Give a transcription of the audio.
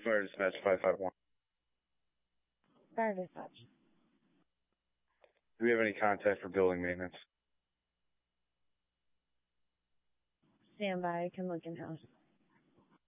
Fire dispatch 551. Fire dispatch. Do we have any contact for building maintenance? Stand by. I can look in-house.